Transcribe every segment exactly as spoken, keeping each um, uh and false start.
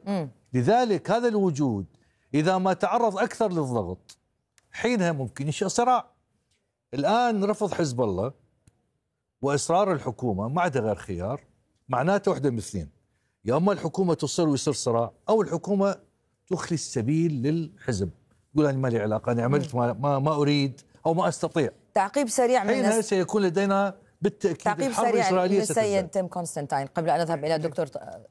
مم. لذلك هذا الوجود إذا ما تعرض أكثر للضغط حينها ممكن ينشأ صراع. الآن رفض حزب الله وإصرار الحكومة ما عندها غير خيار، معناته واحدة من اثنين، يا اما الحكومه تصر ويصير صراع، او الحكومه تخلي السبيل للحزب، تقول انا ما لي علاقه، انا عملت ما, ما, ما اريد او ما استطيع. تعقيب سريع من حينها سيكون لدينا بالتاكيد تعقيب الحرب سريع الاسرائيليه السيد تيم كونستانتاين قبل ان نذهب الى الدكتور.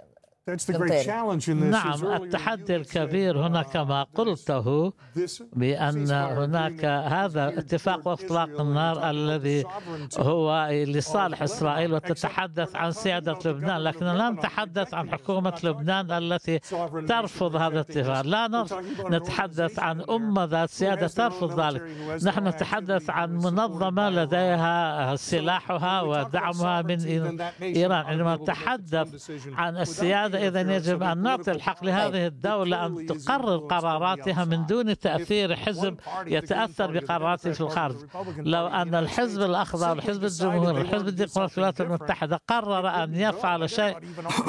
نعم، التحدي الكبير هنا كما قلته بأن هناك هذا اتفاق واطلاق النار الذي هو لصالح إسرائيل، وتتحدث عن سيادة لبنان، لكن لا نتحدث عن حكومة لبنان التي ترفض هذا الاتفاق، لا نتحدث عن أمة ذات سيادة ترفض ذلك، نحن نتحدث عن منظمة لديها سلاحها ودعمها من إيران. عندما نتحدث عن السيادة إذن يجب أن نعطي الحق لهذه الدولة أن تقرر قراراتها من دون تأثير حزب يتأثر بقراراته في الخارج. لو أن الحزب الأخضر، الحزب الجمهوري، الحزب الديمقراطي في الولايات المتحدة قرر أن يفعل شيء،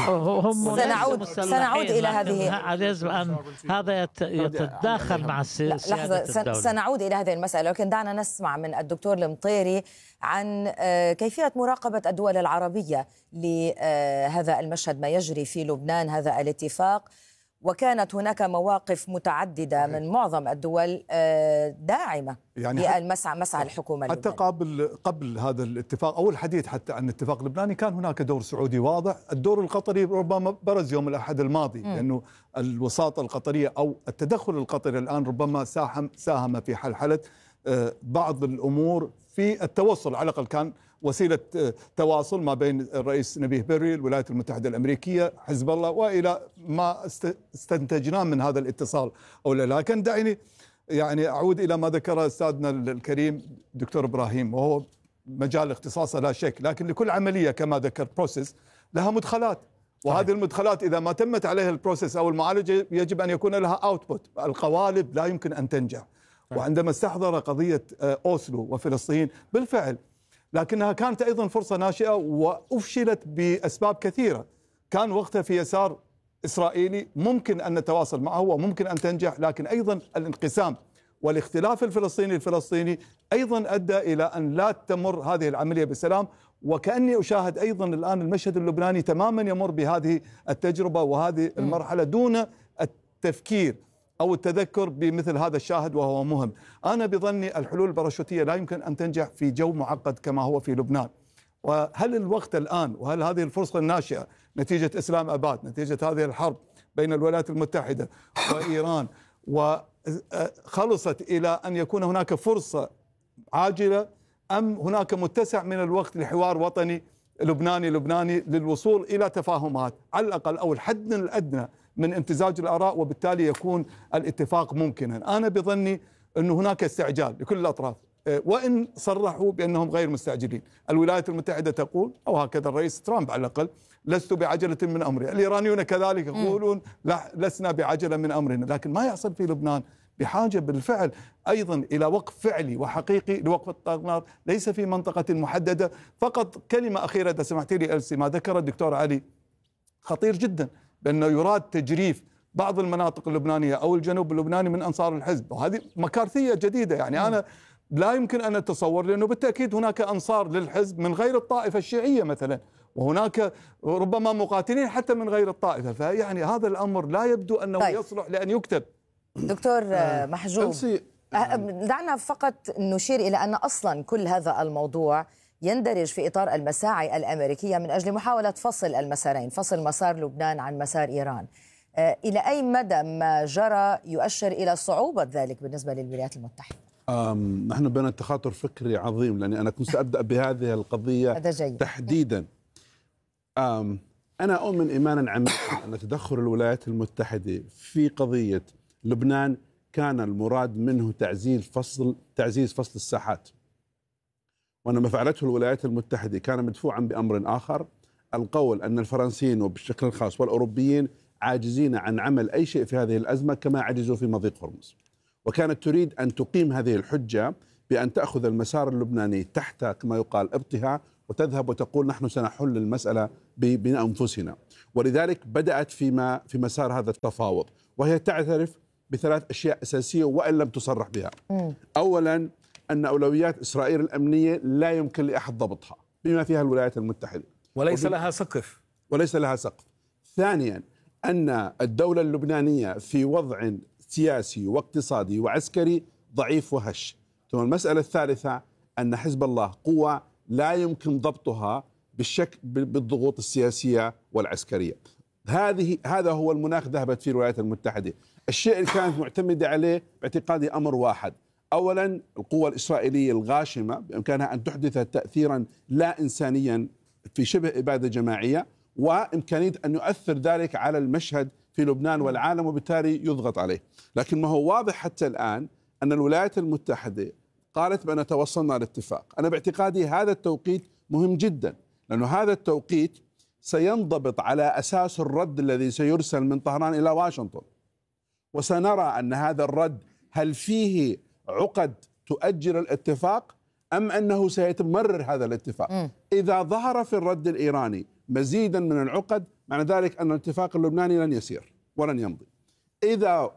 هم سنعود سنعود إلى هذه يجب أن هذا يتداخل مع سيادة الدولة. سنعود إلى هذه المسألة، لكن دعنا نسمع من الدكتور المطيري عن كيفية مراقبة الدول العربية لهذا المشهد ما يجري في لبنان، هذا الاتفاق. وكانت هناك مواقف متعددة من معظم الدول داعمة يعني للمسعى مسعى الحكومة حتى قبل قبل هذا الاتفاق أو الحديث حتى عن الاتفاق اللبناني كان هناك دور سعودي واضح. الدور القطري ربما برز يوم الأحد الماضي، م. لأنه الوساطة القطرية أو التدخل القطري الآن ربما ساهم ساهم في حلحلة بعض الأمور، في التوصل على الأقل كان وسيلة تواصل ما بين الرئيس نبيه بري، الولايات المتحدة الأمريكية، حزب الله، وإلى ما استنتجناه من هذا الاتصال أو لا. لكن دعيني يعني أعود إلى ما ذكر أستاذنا الكريم دكتور إبراهيم، وهو مجال اختصاصه لا شك، لكن لكل عملية كما ذكر بروسيس لها مدخلات، وهذه المدخلات إذا ما تمت عليها البروسيس أو المعالجة يجب أن يكون لها أوتبوت. القوالب لا يمكن أن تنجح. وعندما استحضر قضية أوسلو وفلسطين بالفعل، لكنها كانت أيضا فرصة ناشئة وأفشلت بأسباب كثيرة. كان وقتها في يسار إسرائيلي ممكن أن نتواصل معه وممكن أن تنجح، لكن أيضا الانقسام والاختلاف الفلسطيني الفلسطيني أيضا أدى إلى أن لا تمر هذه العملية بسلام. وكأني أشاهد أيضا الآن المشهد اللبناني تماما يمر بهذه التجربة وهذه المرحلة دون التفكير أو التذكر بمثل هذا الشاهد، وهو مهم. أنا بظني الحلول الباراشوتية لا يمكن أن تنجح في جو معقد كما هو في لبنان. وهل الوقت الآن وهل هذه الفرصة الناشئة نتيجة إسلام أباد، نتيجة هذه الحرب بين الولايات المتحدة وإيران، وخلصت إلى أن يكون هناك فرصة عاجلة، أم هناك متسع من الوقت لحوار وطني لبناني لبناني للوصول إلى تفاهمات على الأقل أو الحد الأدنى من امتزاج الآراء، وبالتالي يكون الاتفاق ممكنا؟ أنا بظني أن هناك استعجال لكل الأطراف، وإن صرحوا بأنهم غير مستعجلين. الولايات المتحدة تقول، أو هكذا الرئيس ترامب على الأقل، لست بعجلة من أمري. الإيرانيون كذلك يقولون لا لسنا بعجلة من أمرنا. لكن ما يحصل في لبنان بحاجة بالفعل أيضا إلى وقف فعلي وحقيقي لوقف إطلاق النار، ليس في منطقة محددة فقط. كلمة أخيرة إذا سمحت لي ألسي، ما ذكر الدكتور علي خطير جدا، بأنه يراد تجريف بعض المناطق اللبنانية أو الجنوب اللبناني من أنصار الحزب، وهذه مكارثية جديدة. يعني أنا لا يمكن أن أتصور، لأنه بالتأكيد هناك أنصار للحزب من غير الطائفة الشيعية مثلا، وهناك ربما مقاتلين حتى من غير الطائفة. فيعني هذا الأمر لا يبدو أنه طيب. يصلح لأن يكتب. دكتور محجوب، دعنا فقط نشير إلى أن أصلا كل هذا الموضوع يندرج في إطار المساعي الأمريكية من أجل محاولة فصل المسارين، فصل مسار لبنان عن مسار إيران. إلى أي مدى ما جرى يؤشر إلى صعوبة ذلك بالنسبة للولايات المتحدة؟ نحن بين تخاطر فكري عظيم، لأني أنا كنت سأبدأ بهذه القضية تحديدا. أنا أؤمن إيمانا عميقا أن تدخل الولايات المتحدة في قضية لبنان كان المراد منه تعزيز فصل تعزيز فصل الساحات، وأن ما فعلته الولايات المتحدة كان مدفوعا بأمر آخر، القول أن الفرنسيين وبشكل خاص والأوروبيين عاجزين عن عمل أي شيء في هذه الأزمة كما عجزوا في مضيق هرمز. وكانت تريد أن تقيم هذه الحجة بأن تأخذ المسار اللبناني تحت كما يقال ابطها وتذهب وتقول نحن سنحل المسألة بأنفسنا. ولذلك بدأت فيما في مسار هذا التفاوض، وهي تعترف بثلاث أشياء أساسية وإن لم تصرح بها. م. أولا أن أولويات إسرائيل الأمنية لا يمكن لأحد ضبطها بما فيها الولايات المتحدة، وليس لها سقف وليس لها سقف. ثانيا أن الدولة اللبنانية في وضع سياسي واقتصادي وعسكري ضعيف وهش. ثم المسألة الثالثة أن حزب الله قوة لا يمكن ضبطها بالشك بالضغوط السياسية والعسكرية. هذه هذا هو المناخ ذهبت فيه الولايات المتحدة. الشيء اللي كانت معتمدة عليه باعتقادي أمر واحد: أولا القوة الإسرائيلية الغاشمة بإمكانها أن تحدث تأثيرا لا إنسانيا في شبه إبادة جماعية، وإمكانية أن يؤثر ذلك على المشهد في لبنان والعالم وبالتالي يضغط عليه. لكن ما هو واضح حتى الآن أن الولايات المتحدة قالت بأن توصلنا لاتفاق. أنا باعتقادي هذا التوقيت مهم جدا، لأنه هذا التوقيت سينضبط على أساس الرد الذي سيرسل من طهران إلى واشنطن، وسنرى أن هذا الرد هل فيه عقد تؤجل الاتفاق أم أنه سيتمرر هذا الاتفاق. م. إذا ظهر في الرد الإيراني مزيدا من العقد معنى ذلك أن الاتفاق اللبناني لن يسير ولن يمضي. إذا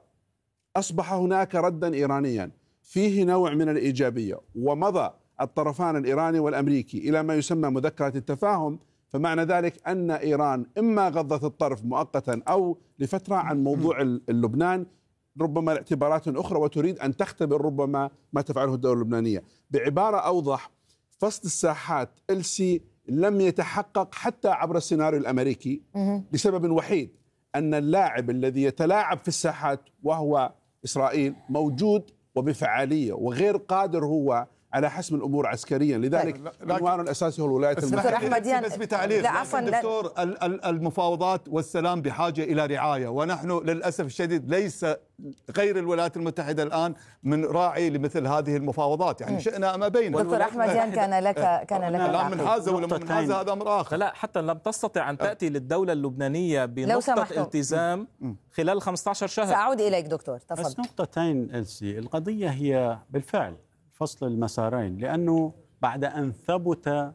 أصبح هناك ردا إيرانيا فيه نوع من الإيجابية ومضى الطرفان الإيراني والأمريكي إلى ما يسمى مذكرة التفاهم، فمعنى ذلك أن إيران إما غضت الطرف مؤقتا أو لفترة عن موضوع اللبنان، ربما لاعتبارات أخرى، وتريد أن تختبر ربما ما تفعله الدولة اللبنانية. بعبارة أوضح، فصل الساحات إلسي لم يتحقق حتى عبر السيناريو الأمريكي لسبب وحيد: أن اللاعب الذي يتلاعب في الساحات وهو إسرائيل موجود وبفعالية وغير قادر هو على حسم الامور عسكريا. لذلك عنوانه الاساسي هو الولايات المتحده. بس بتعليق دكتور، المفاوضات والسلام بحاجه الى رعايه، ونحن للاسف الشديد ليس غير الولايات المتحده الان من راعي لمثل هذه المفاوضات، يعني شئنا ام ابينا. دكتور احمديان كان لك كان لك لا من هذا ولا من هذا هذا امر اخر. لا، حتى لم تستطع ان تاتي للدوله اللبنانيه بنقطه التزام خلال خمسة عشر شهر. ساعود اليك دكتور، تفضل. بس نقطتين إلسي. القضيه هي بالفعل فصل المسارين، لأنه بعد أن ثبت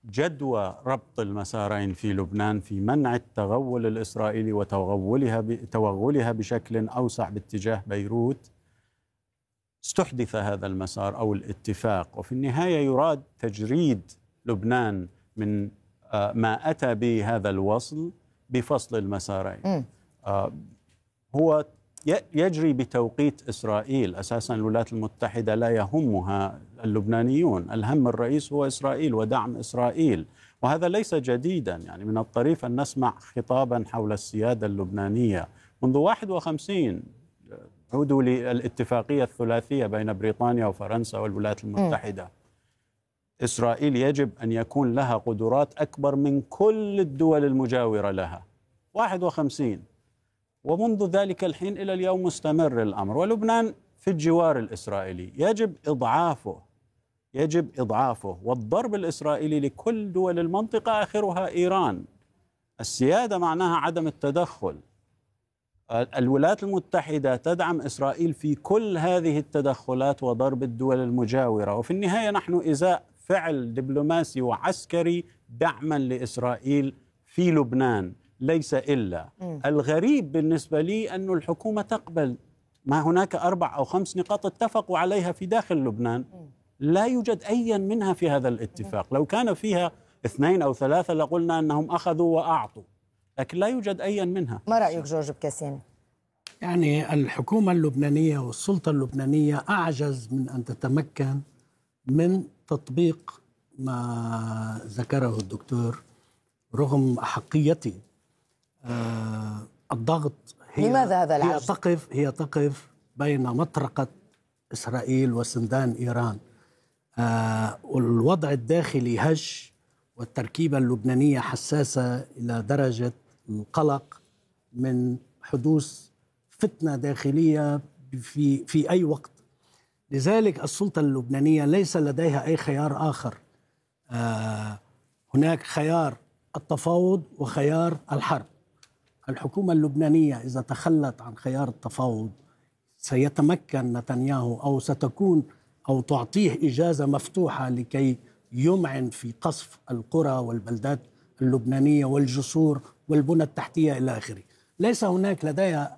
جدوى ربط المسارين في لبنان في منع التغول الإسرائيلي وتغولها توغلها بشكل أوسع باتجاه بيروت، استحدث هذا المسار أو الاتفاق، وفي النهاية يراد تجريد لبنان من ما أتى به هذا الوصل بفصل المسارين. هو يجري بتوقيت إسرائيل. أساسا الولايات المتحدة لا يهمها اللبنانيون، الهم الرئيس هو إسرائيل ودعم إسرائيل، وهذا ليس جديدا. يعني من الطريف أن نسمع خطابا حول السيادة اللبنانية منذ واحد وخمسين، عودوا للاتفاقية الثلاثية بين بريطانيا وفرنسا والولايات المتحدة. إسرائيل يجب أن يكون لها قدرات أكبر من كل الدول المجاورة لها. واحد وخمسين، ومنذ ذلك الحين إلى اليوم مستمر الأمر، ولبنان في الجوار الإسرائيلي يجب إضعافه يجب إضعافه والضرب الإسرائيلي لكل دول المنطقة آخرها إيران. السيادة معناها عدم التدخل. الولايات المتحدة تدعم إسرائيل في كل هذه التدخلات وضرب الدول المجاورة، وفي النهاية نحن إزاء فعل دبلوماسي وعسكري دعما لإسرائيل في لبنان ليس إلا. م. الغريب بالنسبة لي أن الحكومة تقبل ما هناك أربع أو خمس نقاط اتفقوا عليها في داخل لبنان، لا يوجد أي منها في هذا الاتفاق. لو كان فيها اثنين أو ثلاثة لقلنا أنهم أخذوا وأعطوا، لكن لا يوجد أي منها. ما رأيك جورج بكاسين؟ يعني الحكومة اللبنانية والسلطة اللبنانية أعجز من أن تتمكن من تطبيق ما ذكره الدكتور رغم أحقيته. آه الضغط هي لماذا هذا العجز؟ هي تقف هي تقف بين مطرقة إسرائيل وسندان إيران. آه والوضع الداخلي هش، والتركيبة اللبنانية حساسة إلى درجة القلق من حدوث فتنة داخلية في في أي وقت. لذلك السلطة اللبنانية ليس لديها أي خيار آخر. آه هناك خيار التفاوض وخيار الحرب. الحكومة اللبنانية إذا تخلت عن خيار التفاوض سيتمكن نتنياهو أو ستكون أو تعطيه إجازة مفتوحة لكي يمعن في قصف القرى والبلدات اللبنانية والجسور والبنى التحتية إلى آخره. ليس هناك لديها